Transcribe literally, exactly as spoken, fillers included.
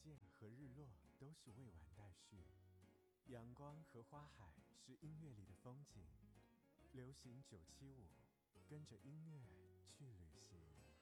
见和日落都是未完待续，阳光和花海是音乐里的风景。流行九七五，跟着音乐去旅行。